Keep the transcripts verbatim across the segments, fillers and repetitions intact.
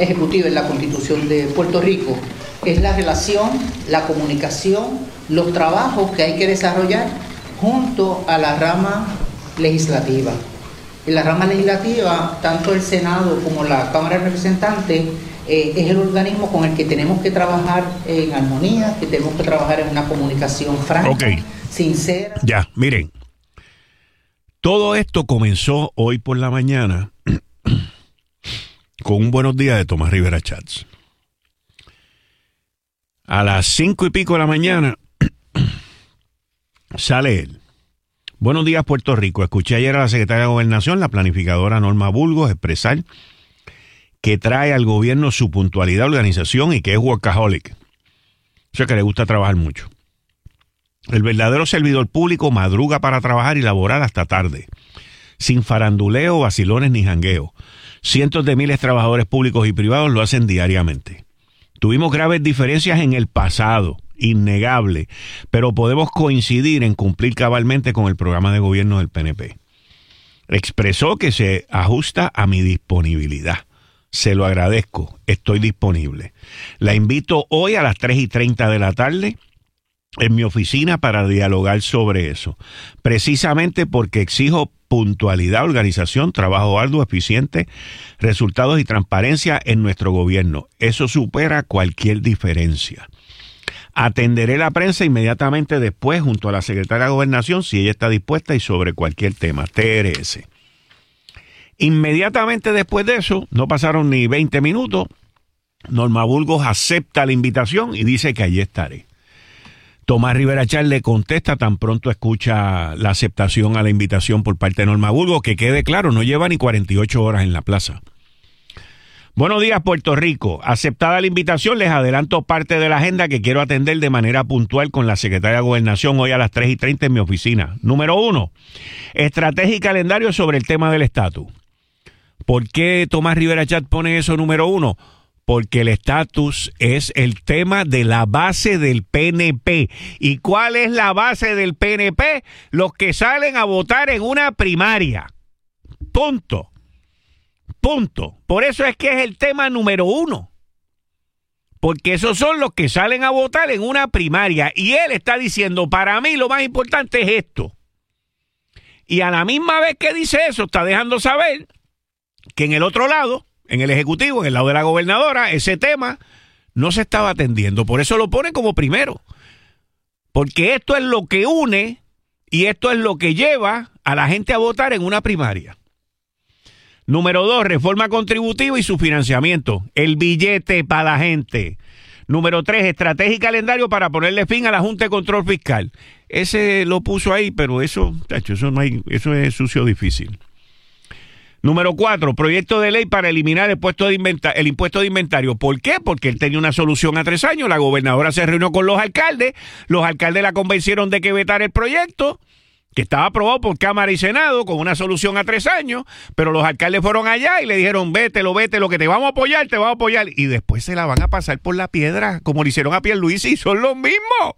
ejecutiva en la Constitución de Puerto Rico es la relación, la comunicación, los trabajos que hay que desarrollar junto a la rama legislativa. En la rama legislativa, tanto el Senado como la Cámara de Representantes eh, es el organismo con el que tenemos que trabajar en armonía, que tenemos que trabajar en una comunicación franca, okay, sincera. Ya, miren, todo esto comenzó hoy por la mañana con un buenos días de Tomás Rivera Chats. A las cinco y pico de la mañana sale él. Buenos días, Puerto Rico. Escuché ayer a la secretaria de Gobernación, la planificadora Norma Burgos, expresar que trae al gobierno su puntualidad, organización y que es workaholic. O sea, que le gusta trabajar mucho. El verdadero servidor público madruga para trabajar y laborar hasta tarde, sin faranduleo, vacilones ni jangueo. Cientos de miles de trabajadores públicos y privados lo hacen diariamente. Tuvimos graves diferencias en el pasado, innegable, pero podemos coincidir en cumplir cabalmente con el programa de gobierno del P N P. Expresó que se ajusta a mi disponibilidad. Se lo agradezco, estoy disponible. La invito hoy a las tres y treinta de la tarde en mi oficina para dialogar sobre eso, precisamente porque exijo puntualidad, organización, trabajo arduo, eficiente, resultados y transparencia en nuestro gobierno. Eso supera cualquier diferencia. Atenderé la prensa inmediatamente después junto a la secretaria de Gobernación si ella está dispuesta y sobre cualquier tema. T R S. Inmediatamente después de eso, no pasaron ni veinte minutos, Norma Burgos acepta la invitación y dice que allí estaré. Tomás Rivera Chats le contesta tan pronto escucha la aceptación a la invitación por parte de Norma Burgos, que quede claro, no lleva ni cuarenta y ocho horas en la plaza. Buenos días, Puerto Rico. Aceptada la invitación, les adelanto parte de la agenda que quiero atender de manera puntual con la secretaria de Gobernación hoy a las tres y treinta en mi oficina. Número uno, estrategia y calendario sobre el tema del estatus. ¿Por qué Tomás Rivera Chats pone eso número uno? Porque el estatus es el tema de la base del P N P. ¿Y cuál es la base del P N P? Los que salen a votar en una primaria. Punto. Punto. Por eso es que es el tema número uno. Porque esos son los que salen a votar en una primaria. Y él está diciendo, para mí lo más importante es esto. Y a la misma vez que dice eso, está dejando saber que en el otro lado, en el Ejecutivo, en el lado de la gobernadora, ese tema no se estaba atendiendo. Por eso lo pone como primero. Porque esto es lo que une y esto es lo que lleva a la gente a votar en una primaria. Número dos, reforma contributiva y su financiamiento. El billete para la gente. Número tres, estrategia y calendario para ponerle fin a la Junta de Control Fiscal. Ese lo puso ahí, pero eso, tacho, eso, no hay, eso es sucio difícil. Número cuatro, proyecto de ley para eliminar el, puesto de inventa- el impuesto de inventario. ¿Por qué? Porque él tenía una solución a tres años. La gobernadora se reunió con los alcaldes. Los alcaldes la convencieron de que vetara el proyecto, que estaba aprobado por Cámara y Senado con una solución a tres años, pero los alcaldes fueron allá y le dijeron, vételo, vételo, que te vamos a apoyar, te vamos a apoyar. Y después se la van a pasar por la piedra, como le hicieron a Pierluisi, y son los mismos.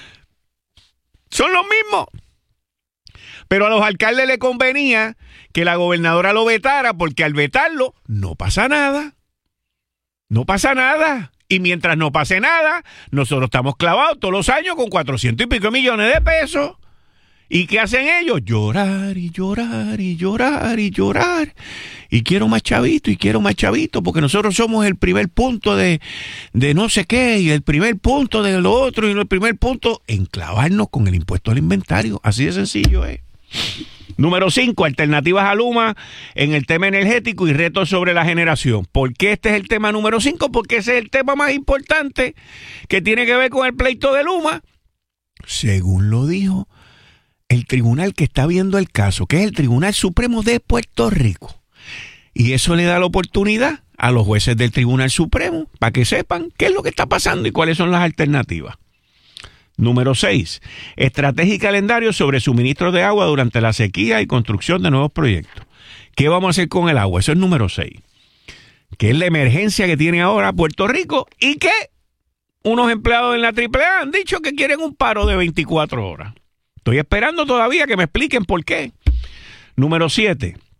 Son los mismos. Pero a los alcaldes le convenía que la gobernadora lo vetara, porque al vetarlo no pasa nada. No pasa nada. Y mientras no pase nada, nosotros estamos clavados todos los años con cuatrocientos y pico millones de pesos. ¿Y qué hacen ellos? Llorar y llorar y llorar y llorar. Y quiero más chavito y quiero más chavito, porque nosotros somos el primer punto de, de no sé qué, y el primer punto de lo otro, y el primer punto en clavarnos con el impuesto al inventario. Así de sencillo es. Número cinco, alternativas a Luma en el tema energético y retos sobre la generación. ¿Por qué este es el tema número cinco? Porque ese es el tema más importante que tiene que ver con el pleito de Luma. Según lo dijo el tribunal que está viendo el caso, que es el Tribunal Supremo de Puerto Rico. Y eso le da la oportunidad a los jueces del Tribunal Supremo para que sepan qué es lo que está pasando y cuáles son las alternativas. Número seis, estrategia y calendario sobre suministro de agua durante la sequía y construcción de nuevos proyectos. ¿Qué vamos a hacer con el agua? Eso es número seis. Que es la emergencia que tiene ahora Puerto Rico y que unos empleados en la triple A han dicho que quieren un paro de veinticuatro horas. Estoy esperando todavía que me expliquen por qué. Número siete,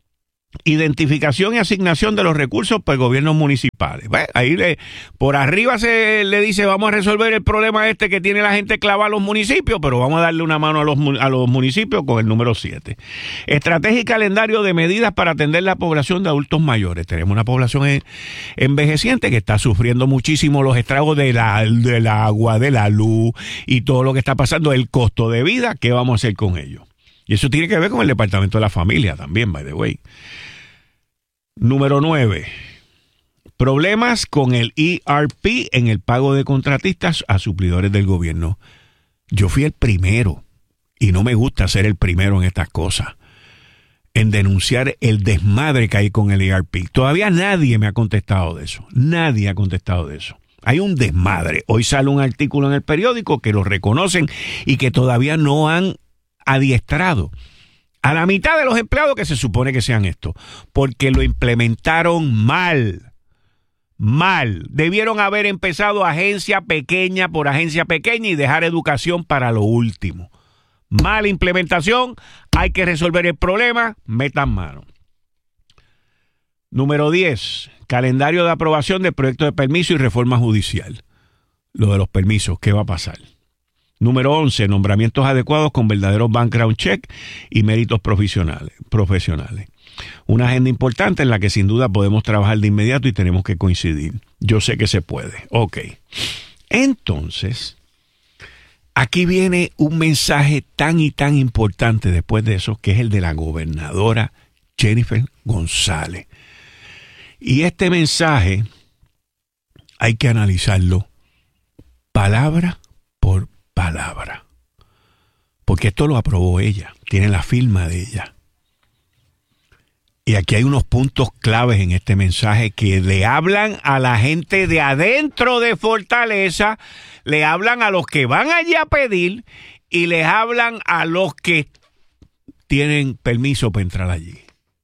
identificación y asignación de los recursos por gobiernos municipales. Bueno, ahí le, por arriba se le dice vamos a resolver el problema este que tiene la gente clavada a los municipios, pero vamos a darle una mano a los, a los municipios con el número siete. Estrategia y calendario de medidas para atender la población de adultos mayores. Tenemos una población en, envejeciente que está sufriendo muchísimo los estragos de la, del agua, de la luz y todo lo que está pasando, el costo de vida. ¿Qué vamos a hacer con ellos? Y eso tiene que ver con el Departamento de la Familia también, by the way. Número nueve. Problemas con el E R P en el pago de contratistas a suplidores del gobierno. Yo fui el primero, y no me gusta ser el primero en estas cosas, en denunciar el desmadre que hay con el E R P. Todavía nadie me ha contestado de eso. Nadie ha contestado de eso. Hay un desmadre. Hoy sale un artículo en el periódico que lo reconocen y que todavía no han adiestrado a la mitad de los empleados que se supone que sean esto, porque lo implementaron mal, mal. Debieron haber empezado agencia pequeña por agencia pequeña y dejar educación para lo último. Mala implementación, hay que resolver el problema, metan mano. Número diez, calendario de aprobación del proyecto de permiso y reforma judicial. Lo de los permisos, ¿qué va a pasar? Número once, nombramientos adecuados con verdaderos background check y méritos profesionales, profesionales. Una agenda importante en la que sin duda podemos trabajar de inmediato y tenemos que coincidir. Yo sé que se puede. Ok. Entonces, aquí viene un mensaje tan y tan importante después de eso, que es el de la gobernadora Jennifer González. Y este mensaje hay que analizarlo palabra por palabra, porque esto lo aprobó ella, tiene la firma de ella. Y aquí hay unos puntos claves en este mensaje que le hablan a la gente de adentro de Fortaleza, le hablan a los que van allí a pedir y les hablan a los que tienen permiso para entrar allí.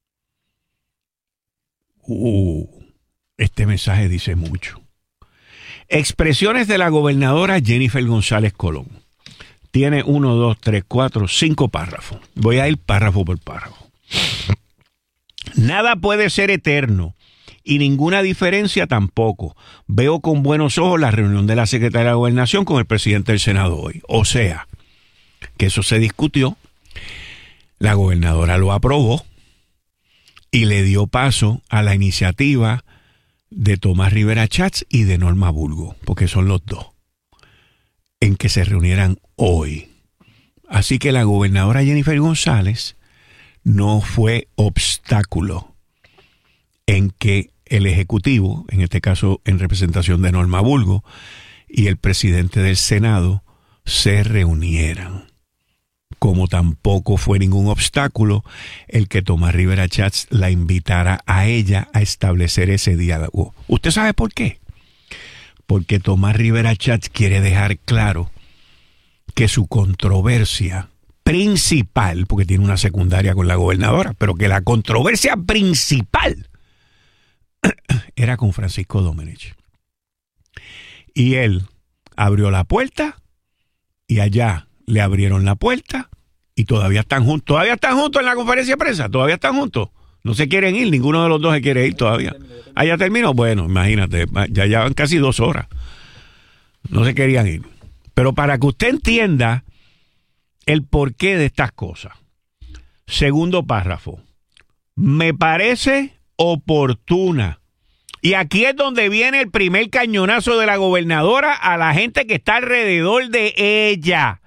Uh, este mensaje dice mucho. Expresiones de la gobernadora Jennifer González Colón. Tiene uno, dos, tres, cuatro, cinco párrafos. Voy a ir párrafo por párrafo. Nada puede ser eterno y ninguna diferencia tampoco. Veo con buenos ojos la reunión de la secretaria de Gobernación con el presidente del Senado hoy. O sea, que eso se discutió, la gobernadora lo aprobó y le dio paso a la iniciativa de Tomás Rivera Schatz y de Norma Burgos, porque son los dos, en que se reunieran hoy. Así que la gobernadora Jennifer González no fue obstáculo en que el Ejecutivo, en este caso en representación de Norma Burgos, y el presidente del Senado se reunieran. Como tampoco fue ningún obstáculo el que Tomás Rivera Schatz la invitara a ella a establecer ese diálogo. ¿Usted sabe por qué? Porque Tomás Rivera Schatz quiere dejar claro que su controversia principal, porque tiene una secundaria con la gobernadora, pero que la controversia principal era con Francisco Domenech. Y él abrió la puerta y allá le abrieron la puerta y todavía están juntos. Todavía están juntos en la conferencia de prensa. Todavía están juntos. No se quieren ir. Ninguno de los dos se quiere ir todavía. ¿Ah, ya terminó? Bueno, imagínate. Ya llevan casi dos horas. No se querían ir. Pero para que usted entienda el porqué de estas cosas. Segundo párrafo. Me parece oportuna. Y aquí es donde viene el primer cañonazo de la gobernadora a la gente que está alrededor de ella.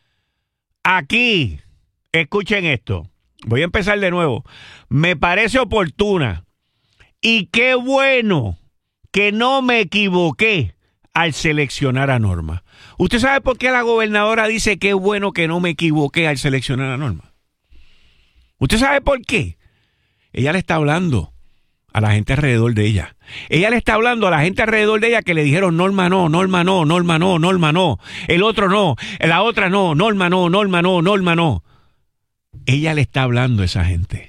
Aquí, escuchen esto, voy a empezar de nuevo. Me parece oportuna y qué bueno que no me equivoqué al seleccionar a Norma. ¿Usted sabe por qué la gobernadora dice qué bueno que no me equivoqué al seleccionar a Norma? ¿Usted sabe por qué? Ella le está hablando a la gente alrededor de ella. Ella le está hablando a la gente alrededor de ella que le dijeron Norma no, Norma no, Norma no, Norma no. El otro no, la otra no, Norma no, Norma no, Norma no. Ella le está hablando a esa gente.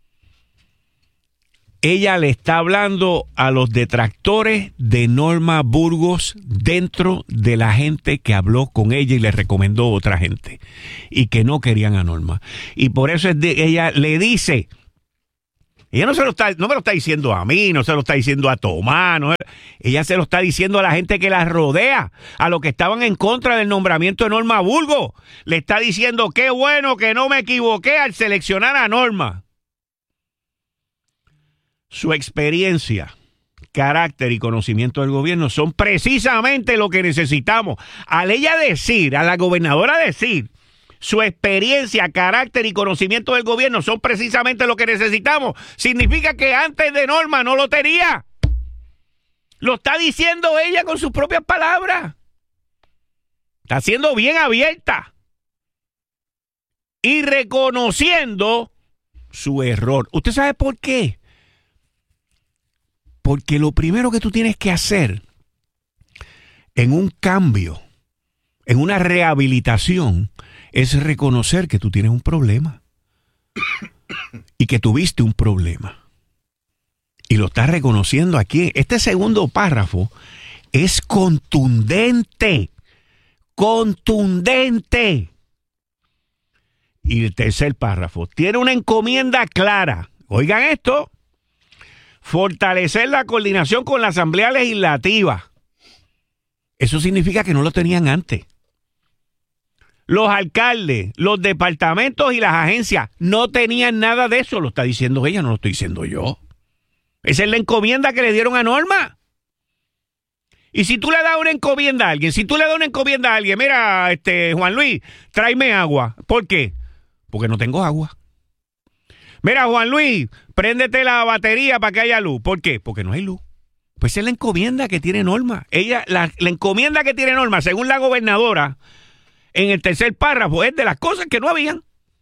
Ella le está hablando a los detractores de Norma Burgos dentro de la gente que habló con ella y le recomendó a otra gente y que no querían a Norma. Y por eso es de, ella le dice Ella no se lo está, no me lo está diciendo a mí, no se lo está diciendo a Tomás, no, ella se lo está diciendo a la gente que la rodea, a los que estaban en contra del nombramiento de Norma Burgos. Le está diciendo qué bueno que no me equivoqué al seleccionar a Norma. Su experiencia, carácter y conocimiento del gobierno son precisamente lo que necesitamos. Al ella decir, a la gobernadora decir, su experiencia, carácter y conocimiento del gobierno son precisamente lo que necesitamos, significa que antes de Norma no lo tenía. Lo está diciendo ella con sus propias palabras. Está siendo bien abierta y reconociendo su error. ¿Usted sabe por qué? Porque lo primero que tú tienes que hacer en un cambio, en una rehabilitación, es reconocer que tú tienes un problema y que tuviste un problema. Y lo estás reconociendo aquí. Este segundo párrafo es contundente, contundente. Y el tercer párrafo tiene una encomienda clara. Oigan esto. Fortalecer la coordinación con la Asamblea Legislativa. Eso significa que no lo tenían antes. Los alcaldes, los departamentos y las agencias no tenían nada de eso. Lo está diciendo ella, no lo estoy diciendo yo. Esa es la encomienda que le dieron a Norma. Y si tú le das una encomienda a alguien, si tú le das una encomienda a alguien, mira, este Juan Luis, tráeme agua. ¿Por qué? Porque no tengo agua. Mira, Juan Luis, préndete la batería para que haya luz. ¿Por qué? Porque no hay luz. Pues esa es la encomienda que tiene Norma. Ella, la, la encomienda que tiene Norma, según la gobernadora, en el tercer párrafo, es de las cosas que no habían.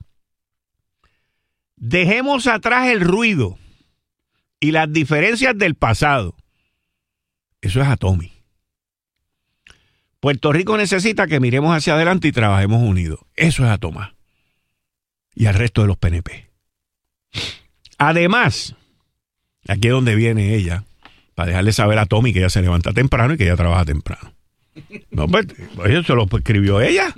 Dejemos atrás el ruido y las diferencias del pasado. Eso es a Tommy. Puerto Rico necesita que miremos hacia adelante y trabajemos unidos. Eso es a Tomás. Y al resto de los P N P. Además, aquí es donde viene ella, para dejarle saber a Tommy que ella se levanta temprano y que ella trabaja temprano. No, pues, eso se lo escribió ella.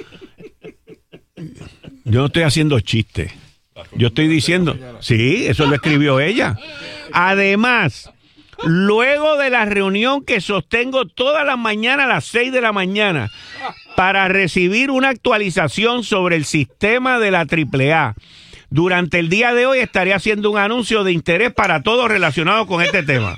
Yo no estoy haciendo chistes. Yo estoy diciendo, sí, eso lo escribió ella. Además, luego de la reunión que sostengo todas las mañanas a las seis de la mañana para recibir una actualización sobre el sistema de la triple A, durante el día de hoy estaré haciendo un anuncio de interés para todos relacionados con este tema.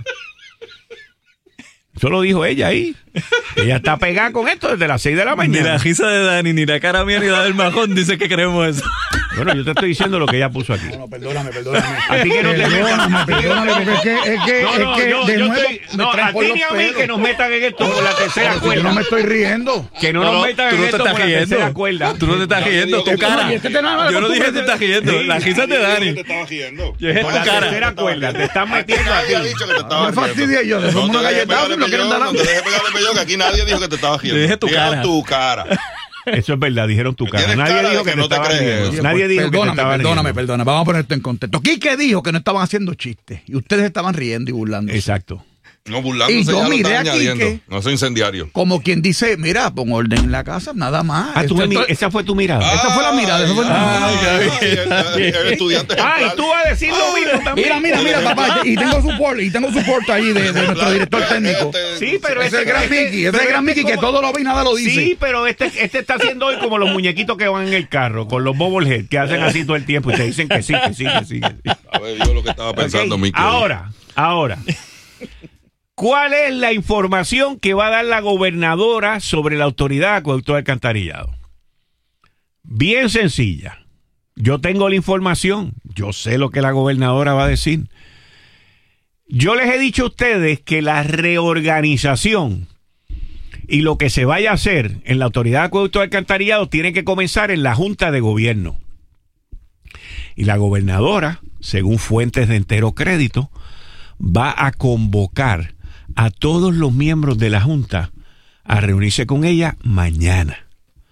Eso lo dijo ella ahí. Ella está pegada con esto desde las seis de la mañana. Ni la risa de Dani, ni la cara mía, ni la del majón dice que creemos eso. Bueno, yo te estoy diciendo lo que ella puso aquí. No, no, perdóname, perdóname. A ti que no te Perdóname, perdóname, porque es que, es que, No, no, es que yo, de yo nuevo estoy, me no, traen a por ti los ni a mí pelos. que nos metan en esto por la tercera Pero si cuerda. yo no me estoy riendo. Que no, No, nos no, metan tú en no te esto estás por la riendo. tercera cuerda. Tú no te estás riendo, tu cara. Oye, este te nada, Yo no dije que te costumbre. estás riendo, Sí. la risa de Dani. Te estaba riendo. Es Por tu la cara. tercera cuerda. Te están metiendo Nadie ha aquí. dicho que te estaba No me riendo. fastidies yo, después No una te dejes galletazo pegarle y no quieren pellón, dar no te dejes pegarle pellón, que aquí nadie dijo que te estaba riendo. Yo dije tu Dijeron cara. tu cara. Eso es verdad, dijeron tu cara. Tienes Nadie cara dijo de que que te no te estaban crees riendo. eso. Nadie dijo que te Perdóname, estaban perdóname, riendo. perdóname. Vamos a poner esto en contexto. Quique dijo que no estaban haciendo chistes y ustedes estaban riendo y burlando. Exacto. No, burlándose Y yo ya lo miré están a añadiendo. Quique. No soy incendiario. Como quien dice, mira, pon orden en la casa, nada más. Ah, tú Esto- me mi- esto- esa fue tu mirada. Esa fue la mirada, esa fue la Ay, mirada. ay, ay, el, el estudiante Ah, ejemplar. y tú vas a decir lo mismo también. Mira, mira, mira, papá, y tengo support, y tengo support ahí de, de nuestro director técnico. Sí, pero Ese es el gran este- Mickey, ese es pero el gran este Mickey que como- todo lo ve y nada lo dice. Sí, pero este, este está haciendo hoy como los muñequitos que van en el carro, con los bobblehead, que hacen así todo el tiempo y te dicen que sí, que sí, que sí. Que sí. A ver, yo lo que estaba pensando, Ok, Mickey. Ahora, ahora. ¿Cuál es la información que va a dar la gobernadora sobre la autoridad de acueducto de alcantarillado? Bien sencilla. Yo tengo la información. Yo sé lo que la gobernadora va a decir. Yo les he dicho a ustedes que la reorganización y lo que se vaya a hacer en la autoridad de acueducto de alcantarillado tiene que comenzar en la Junta de Gobierno. Y la gobernadora, según fuentes de entero crédito, va a convocar a todos los miembros de la Junta a reunirse con ella mañana.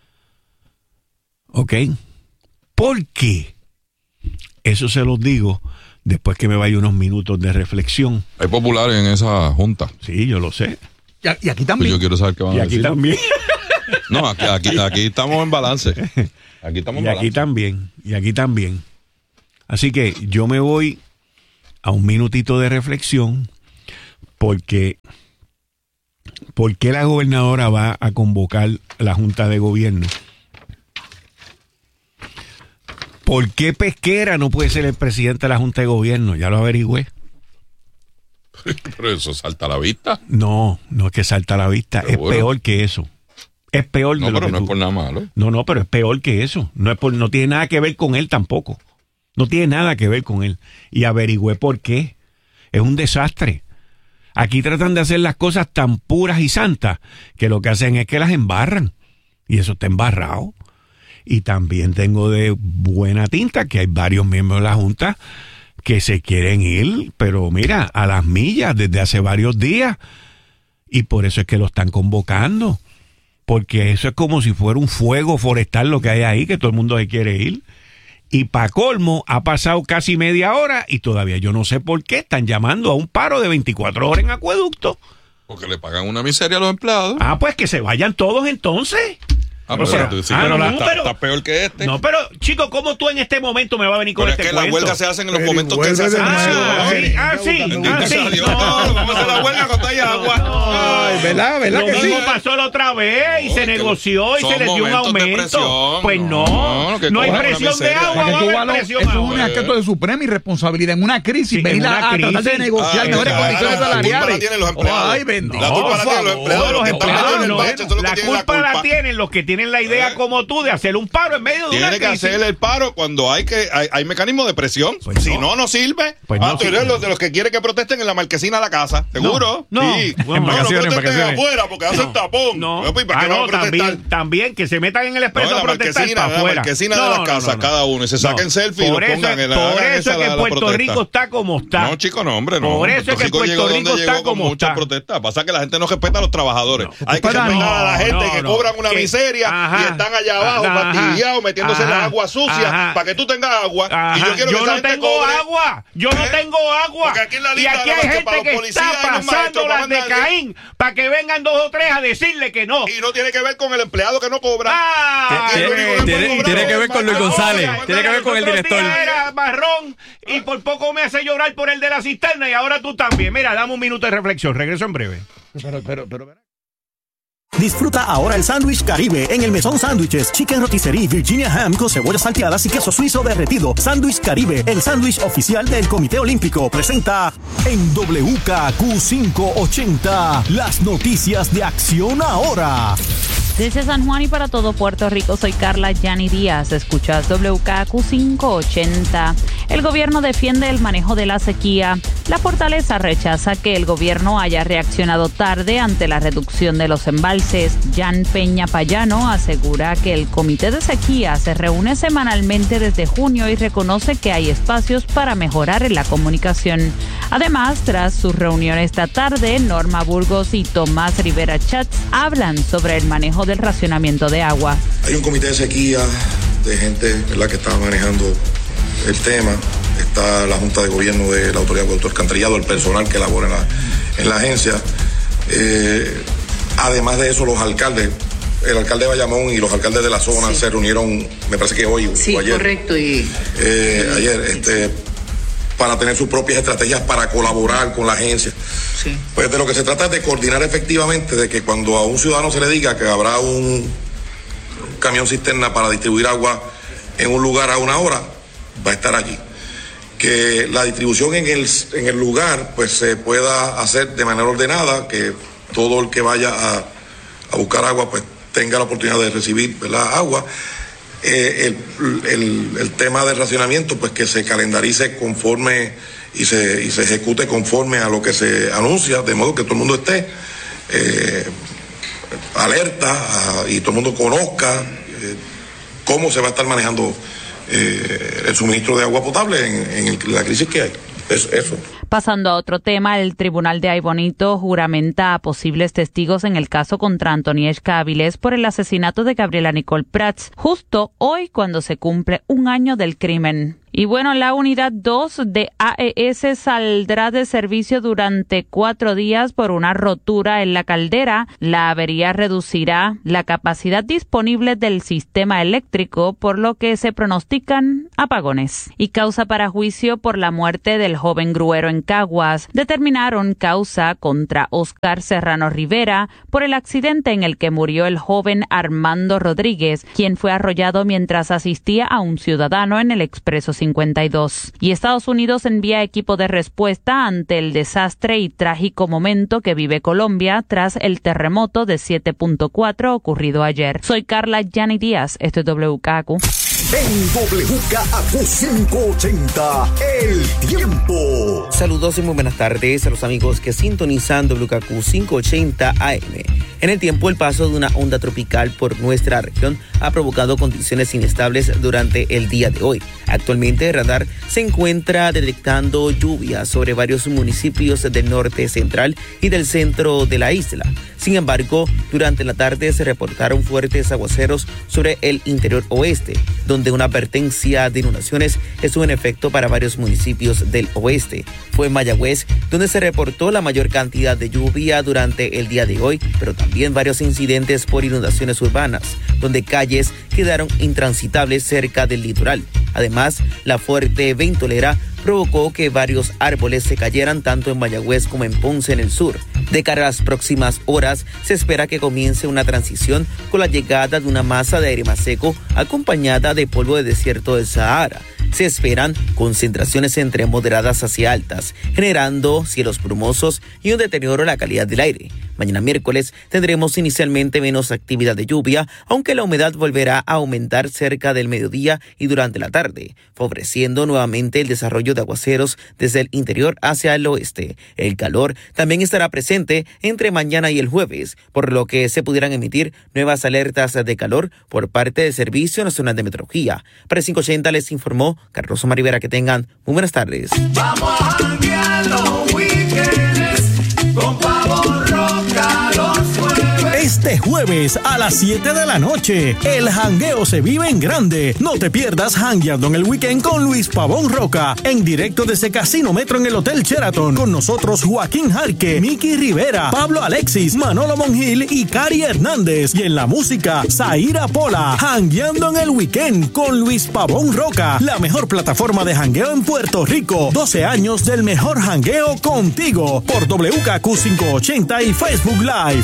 ¿Ok? ¿Por qué? Eso se los digo después que me vaya unos minutos de reflexión. Hay populares en esa junta. Sí, yo lo sé. Y, y aquí Pues también. yo quiero saber qué van Y a aquí decir. también. No, aquí, aquí, aquí estamos en balance. Aquí estamos en Y aquí balance. también. Y aquí también. Así que yo me voy a un minutito de reflexión, porque ¿por qué la gobernadora va a convocar la Junta de Gobierno? ¿Por qué Pesquera no puede ser el presidente de la Junta de Gobierno? Ya lo averigüé. Pero eso salta a la vista. No, no es que salta a la vista, Seguro. es peor que eso. Es peor No, de lo pero que no tú- es por nada malo. No, no, pero es peor que eso. No es por, no tiene nada que ver con él tampoco. No tiene nada que ver con él. Y averigüé por qué. Es un desastre. Aquí tratan de hacer las cosas tan puras y santas que lo que hacen es que las embarran. Y eso está embarrado. Y también tengo de buena tinta que hay varios miembros de la Junta que se quieren ir, pero mira, a las millas desde hace varios días. Y por eso es que lo están convocando. Porque eso es como si fuera un fuego forestal lo que hay ahí, que todo el mundo se quiere ir. Y pa' colmo, ha pasado casi media hora y todavía yo no sé por qué están llamando a un paro de veinticuatro horas en Acueducto. Porque le pagan una miseria a los empleados. Ah, pues que se vayan todos entonces. Ah, o sea, tú sí, ah, pero no, la- está, pero- está peor que este. No, pero, chico, ¿cómo tú en este momento me vas a venir con Pero es este que las cuento? huelgas se hacen en los Pero momentos que vuelve se hacen de nuevo. Ah, sí, acciones. ah, sí, Bendito ah, sí. sea Dios. No, Vamos a hacer la huelga cuando haya agua. Ay, ¿verdad? ¿Verdad Lo que sí? mismo pasó la otra vez y No, se es que negoció y son se les dio un momentos de aumento. presión. Pues no, No, no, que hay cojan una presión de miseria. agua, Para va que tú a haber valo- presión eso es ahora. un acto de suprema irresponsabilidad en una crisis. Sí, venir en a, una a tratar de crisis. negociar Ah, mejores claro, condiciones la culpa la salariales. tienen los empleados. Ay, bendito. La culpa la por tienen los favor. empleados. Los que están empleados metidos en el no. bache, eso es lo que La tienen culpa la culpa. tienen los que tienen la idea Eh. como tú de hacer un paro en medio de una Tiene que crisis. hacer el paro cuando hay que hay, hay mecanismos de presión. Pues si no. no, no sirve. Pues ah, no tú sirve. eres los de los que quieren que protesten en la marquesina de la casa. ¿Seguro? No, no. Sí. Bueno, no, no vacaciones, protesten vacaciones. afuera porque hacen tapón. No, Pues, ¿para ah, qué no, no, van a protestar? también, también que se metan en el No, expreso en la a protestar marquesina, para en la afuera. marquesina de No, la no, casa, no, no. cada uno, y se saquen No. selfie y Por lo eso pongan es- en la Por hagan eso esa es que la- la Puerto protesta. Rico está como está. No, chico, no, hombre, no. Por eso es que Puerto llegó donde Rico está llegó con como muchas está. protestas. Pasa que la gente no respeta a los trabajadores. Hay que Para- respetar a la no, gente no, que no. cobran una Que- miseria ajá. y están allá abajo Ajá. fastidiados metiéndose en la Ajá. agua sucia Ajá. para que tú tengas agua. Ajá. Y yo quiero que esa no gente tengo cobre. agua, yo no ¿Eh? tengo agua. Porque aquí en la Y lista aquí nada hay más que gente para que los policías está y los maestros pasando las de mandarle. Caín para que vengan dos o tres a decirle que no. Y no tiene que ver con el empleado que no cobra. Ah, Tiene- sí. tiene- tiene- tiene que ver con Luis González, Ahora, tiene que ver con el otros director. días Era marrón y por poco me hace llorar por el de la cisterna y ahora tú también. Mira, dame un minuto de reflexión. Regreso en breve. Pero, pero, pero. Disfruta ahora el sándwich Caribe en el Mesón Sándwiches, Chicken Rotisserie, Virginia Ham con cebollas salteadas y queso suizo derretido. Sándwich Caribe, el sándwich oficial del Comité Olímpico, presenta en W K Q quinientos ochenta las noticias de Acción Ahora. Desde San Juan y para todo Puerto Rico, soy Carla Yani Díaz. Escuchas W K Q quinientos ochenta. El gobierno defiende el manejo de la sequía. La Fortaleza rechaza que el gobierno haya reaccionado tarde ante la reducción de los embalses. Jan Peña Payano asegura que el Comité de Sequía se reúne semanalmente desde junio y reconoce que hay espacios para mejorar en la comunicación. Además, tras su reunión esta tarde, Norma Burgos y Tomás Rivera Chats hablan sobre el manejo del racionamiento de agua. Hay un comité de sequía de gente, ¿verdad?, que está manejando el tema. Está la Junta de Gobierno de la Autoridad de Autoalcantarillado, el personal que labora en la, en la agencia. Eh, además de eso, los alcaldes, el alcalde de Bayamón y los alcaldes de la zona Sí. se reunieron, me parece que hoy Sí, o ayer. correcto. Y Eh, ayer, este, para tener sus propias estrategias para colaborar con la agencia. sí. Pues de lo que se trata es de coordinar efectivamente, de que cuando a un ciudadano se le diga que habrá un camión cisterna para distribuir agua en un lugar a una hora, va a estar allí. Que la distribución en el, en el lugar pues se pueda hacer de manera ordenada, que todo el que vaya a, a buscar agua pues tenga la oportunidad de recibir, ¿verdad?, agua. Eh, el, el, el tema del racionamiento pues que se calendarice conforme y se, y se ejecute conforme a lo que se anuncia, de modo que todo el mundo esté eh, alerta a, y todo el mundo conozca eh, cómo se va a estar manejando eh, el suministro de agua potable en, en el, la crisis que hay. Es, eso. Pasando a otro tema, el Tribunal de Aybonito juramenta a posibles testigos en el caso contra Antonieshka Avilés por el asesinato de Gabriela Nicole Prats, justo hoy cuando se cumple un año del crimen. Y bueno, la unidad dos de A E S saldrá de servicio durante cuatro días por una rotura en la caldera. La avería reducirá la capacidad disponible del sistema eléctrico, por lo que se pronostican apagones. Y causa para juicio por la muerte del joven gruero en Caguas. Determinaron causa contra Oscar Serrano Rivera por el accidente en el que murió el joven Armando Rodríguez, quien fue arrollado mientras asistía a un ciudadano en el Expreso cincuenta y dos. Y Estados Unidos envía equipo de respuesta ante el desastre y trágico momento que vive Colombia tras el terremoto de siete punto cuatro ocurrido ayer. Soy Carla Yani Díaz, esto es W K A Q. En W K A Q quinientos ochenta, El Tiempo. Saludos y muy buenas tardes a los amigos que sintonizan W K A Q quinientos ochenta A M. En el tiempo, el paso de una onda tropical por nuestra región ha provocado condiciones inestables durante el día de hoy. Actualmente, el radar se encuentra detectando lluvias sobre varios municipios del norte central y del centro de la isla. Sin embargo, durante la tarde se reportaron fuertes aguaceros sobre el interior oeste, donde una advertencia de inundaciones estuvo en efecto para varios municipios del oeste. Fue en Mayagüez donde se reportó la mayor cantidad de lluvia durante el día de hoy, pero también varios incidentes por inundaciones urbanas, donde calles quedaron intransitables cerca del litoral. Además, la fuerte ventolera provocó que varios árboles se cayeran tanto en Mayagüez como en Ponce en el sur. De cara a las próximas horas, se espera que comience una transición con la llegada de una masa de aire más seco acompañada de polvo de desierto del Sahara. Se esperan concentraciones entre moderadas hacia altas, generando cielos brumosos y un deterioro en la calidad del aire. Mañana miércoles tendremos inicialmente menos actividad de lluvia, aunque la humedad volverá a aumentar cerca del mediodía y durante la tarde, favoreciendo nuevamente el desarrollo de aguaceros desde el interior hacia el oeste. El calor también estará presente entre mañana y el jueves, por lo que se pudieran emitir nuevas alertas de calor por parte del Servicio Nacional de Meteorología. Para el quinientos ochenta les informó Carlos Omar Rivera. Que tengan muy buenas tardes. Vamos a janguear los weekends con Pavo Roca los jueves. Este jueves a las siete de la noche, el jangueo se vive en grande. No te pierdas Jangueando en el Weekend con Luis Pavón Roca, en directo desde Casino Metro en el Hotel Sheraton. Con nosotros Joaquín Jarque, Miki Rivera, Pablo Alexis, Manolo Monjil y Cari Hernández. Y en la música, Zaira Pola. Jangueando en el Weekend con Luis Pavón Roca, la mejor plataforma de jangueo en Puerto Rico. doce años del mejor jangueo contigo por W K A Q quinientos ochenta y Facebook Live.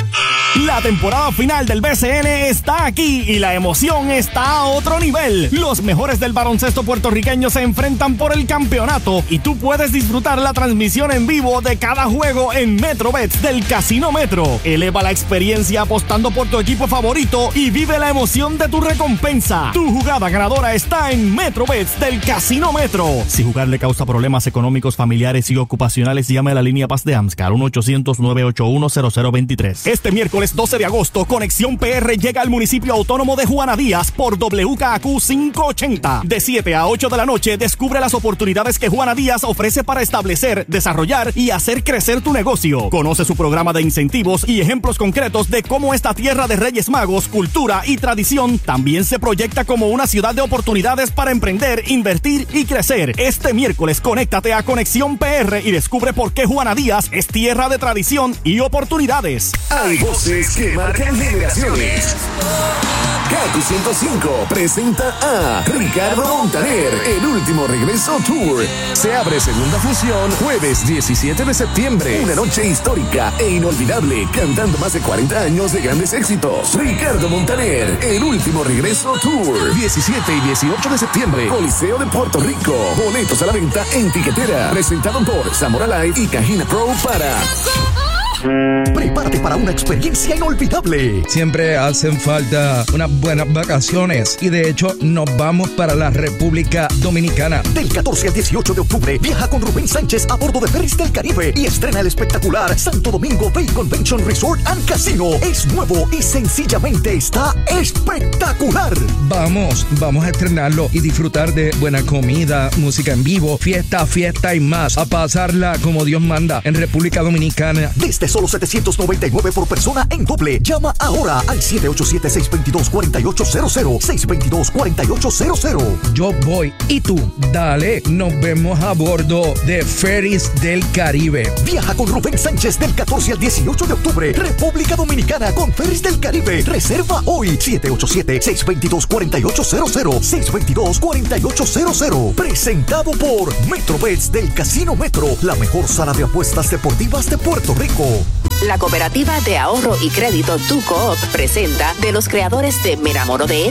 La temporada final del B C N está aquí y la emoción está a otro nivel. Los mejores del baloncesto puertorriqueño se enfrentan por el campeonato y tú puedes disfrutar la transmisión en vivo de cada juego en MetroBets del Casino Metro. Eleva la experiencia apostando por tu equipo favorito y vive la emoción de tu recompensa. Tu jugada ganadora está en MetroBets del Casino Metro. Si jugar le causa problemas económicos, familiares y ocupacionales, llame a la línea Paz de AMSCAR uno ochocientos, nueve ocho uno, cero cero dos tres. Este miércoles doce de agosto, Conexión P R llega al municipio autónomo de Juana Díaz por W K A Q quinientos ochenta. De siete a ocho de la noche, descubre las oportunidades que Juana Díaz ofrece para establecer, desarrollar y hacer crecer tu negocio. Conoce su programa de incentivos y ejemplos concretos de cómo esta tierra de Reyes Magos, cultura y tradición también se proyecta como una ciudad de oportunidades para emprender, invertir y crecer. Este miércoles, conéctate a Conexión P R y descubre por qué Juana Díaz es tierra de tradición y oportunidades. Hay voces que marcan generaciones. K Q ciento cinco presenta a Ricardo Montaner, El Último Regreso Tour. Se abre segunda función jueves diecisiete de septiembre. Una noche histórica e inolvidable, cantando más de cuarenta años de grandes éxitos. Ricardo Montaner, El Último Regreso Tour. diecisiete y dieciocho de septiembre, Coliseo de Puerto Rico. Boletos a la venta en Tiquetera. Presentado por Zamora Live y Cajina Pro para... Prepárate para una experiencia inolvidable. Siempre hacen falta unas buenas vacaciones y de hecho nos vamos para la República Dominicana. Del catorce al dieciocho de octubre viaja con Rubén Sánchez a bordo de Ferries del Caribe y estrena el espectacular Santo Domingo Bay Convention Resort and Casino. Es nuevo y sencillamente está espectacular. Vamos, vamos a estrenarlo y disfrutar de buena comida, música en vivo, fiesta, fiesta y más. A pasarla como Dios manda en República Dominicana. Desde solo setecientos novecientos noventa y nueve por persona en doble. Llama ahora al siete ocho siete, seis dos dos, cuatro ocho cero cero, seis dos dos, cuatro ocho cero cero. Yo voy. ¿Y tú? Dale, nos vemos a bordo de Ferries del Caribe. Viaja con Rubén Sánchez del catorce al dieciocho de octubre. República Dominicana con Ferries del Caribe. Reserva hoy. siete ocho siete, seis dos dos, cuatro ocho cero cero, seis dos dos, cuatro ocho cero cero. Presentado por Metrobets del Casino Metro, la mejor sala de apuestas deportivas de Puerto Rico. La Cooperativa de Ahorro y Crédito Tu Coop presenta de los creadores de Me enamoro de ella